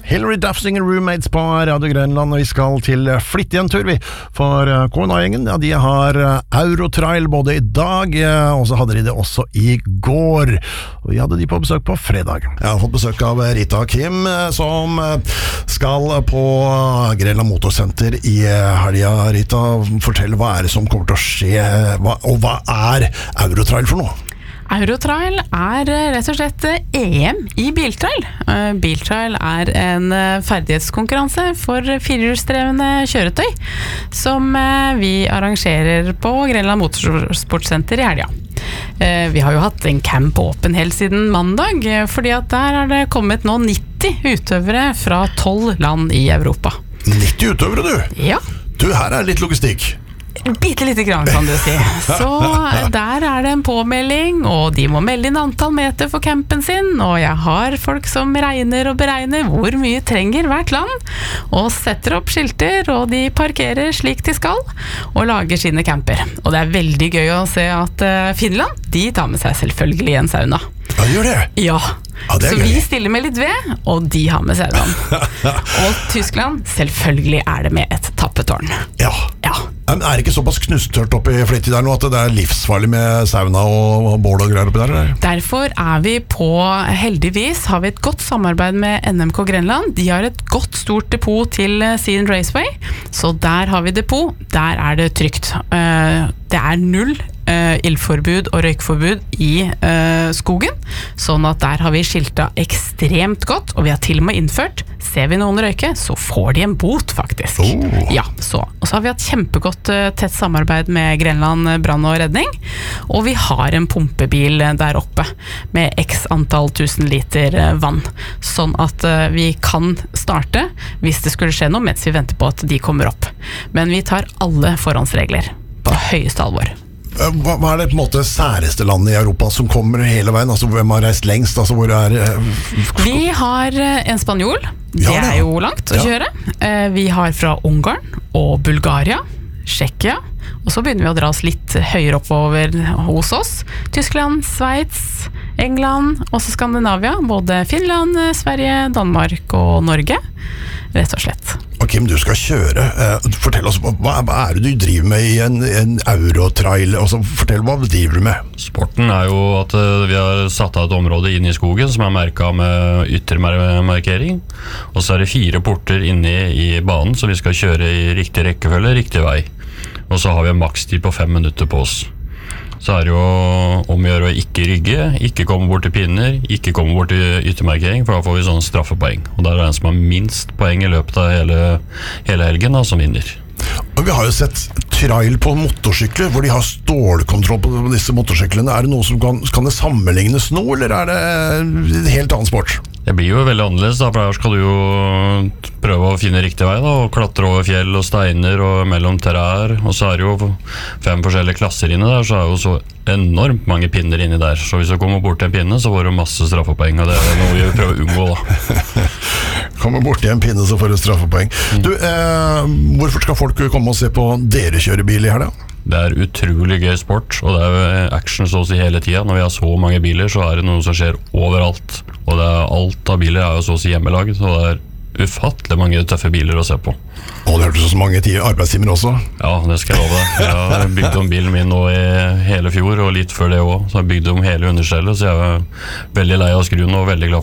Hilary Duff synger Roommates på Radio Grønland, og vi skal til Flitt igjen tur, vi. For KNA-gjengen, ja, de har Eurotrail både i dag, og så hadde de det også i går. Og vi hadde de på besøk på fredag. Jeg har fått besøk av Rita og Kim, som skal på Grenland Motorsenter i helga. Rita, fortell, hva er det som kommer til å skje, og hva er Eurotrail for noe? Eurotrail er rett og slett EM i biltrail. Biltrail er en ferdighetskonkurranse for firehjulsdrevne kjøretøy som vi arrangerer på Grenland Motorsportsenter i helga. Vi har jo hatt en camp åpen helt siden mandag, fordi at der er det kommet nå 90 utøvere fra 12 land i Europa. 90 utøvere, du? Ja. Du, her er litt logistikk. Bitte lite grann, kan du si. Så der er det en påmelding, og de må melde inn antall meter for campen sin, og jeg har folk som regner og beregner hvor mye trenger hvert land, og setter opp skilter, og de parkerer slik de skal, og lager sine camper. Og det er veldig gøy å se at Finland, de tar med seg selvfølgelig en sauna. Ja, gjør det? Ja. Så vi stiller med litt ved, og de har med saunaen. Og Tyskland, selvfølgelig er det med et tappetårn. Ja. Men er det ikke såpass knusktørt oppi Flitti der nå at det er livsfarlig med sauna og bål og greier oppi der? Eller? Derfor er vi heldigvis har vi et godt samarbeid med NMK Grenland. De har et godt stort depot til sin raceway, så der har vi depot. Der er det trygt. Det er null ildforbud og røykforbud i skogen, sånn at der har vi skiltet ekstremt godt, og vi har til og med innført, ser vi noen røyke, så får de en bot faktisk. Ja, så. Og så har vi hatt kjempegodt tett samarbeid med Grenland Brann og Redning, og vi har en pumpebil der oppe med x antall 1000 liter vann, sånn at vi kan starte hvis det skulle skje noe mens vi venter på at de kommer opp. Men vi tar alle forhåndsregler på høyeste alvor. Hva er det på en måte særeste landet i Europa som kommer hele veien? Altså, hvem har reist lengst? Altså, hvor Vi har en spanjol. Det er jo langt å kjøre. Vi har fra Ungarn og Bulgaria, Tsjekkia, og så begynner vi å dra oss litt høyere oppover hos oss. Tyskland, Sveits, England, også Skandinavia, både Finland, Sverige, Danmark og Norge, rett og slett. Og Kim, du skal kjøre. Fortell oss, hva er det du driver med i en Eurotrail? Altså, fortell, hva driver du med? Sporten er jo at vi har satt av et område inn i skogen som er merket med yttermarkering. Og så er det 4 porter inne i banen, så vi skal kjøre i riktig rekkefølge, riktig vei. Og så har vi en makstid på 5 minutter på oss. Så er det jo om å gjøre å ikke rygge, ikke komme bort til pinner, ikke komme bort til yttermarkering, for da får vi sånn straffepoeng. Og da er det en som har minst poeng i løpet av hele helgen da, som vinner. Og vi har jo sett trail på motorsykler, hvor de har stålkontroll på disse motorsyklene. Er det noe som kan det sammenlignes nå, eller er det en helt annen sport? Det blir jo veldig annerledes da, for her skal du jo prøve å finne riktig vei da, og klatre over fjell og steiner og mellom trær, og så er det jo 5 forskjellige klasser inne der, så er det jo så enormt mange pinner inni der, så hvis du kommer bort til en pinne, så får du masse straffepoeng, og det er noe vi prøver å unngå da. Kommer bort til en pinne, så får du straffepoeng. Du, hvorfor skal folk komme og se på dere kjøre bil i her da? Det er utrolig gøy sport, og det er action så å si hele tiden. Når vi har så mange biler, så er det noe som skjer overalt. Og alt av biler er jo så å si hjemmelaget, så det er ufattelig mange tøffe biler å se på. Og det hørtes så mange arbeidstimer også. Ja, det skal jeg love deg. Jeg har bygd om bilen min nå i hele fjor, og litt før det også. Så jeg har bygd om hele understellet, så jeg er veldig lei av skruen og veldig glad